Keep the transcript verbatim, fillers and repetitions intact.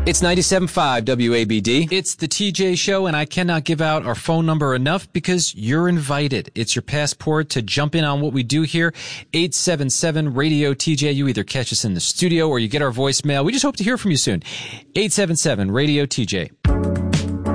It's ninety-seven point five W A B D. It's the T J Show, and I cannot give out our phone number enough because you're invited. It's your passport to jump in on what we do here. eight seven seven radio T J. You either catch us in the studio or you get our voicemail. We just hope to hear from you soon. eight seven seven radio T J.